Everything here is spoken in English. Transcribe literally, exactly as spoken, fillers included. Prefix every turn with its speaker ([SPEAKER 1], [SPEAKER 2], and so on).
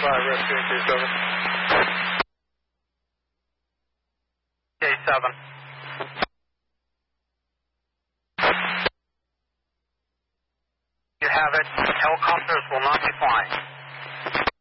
[SPEAKER 1] five, rescue two seven.
[SPEAKER 2] J seven. You have it. Helicopters will not be flying.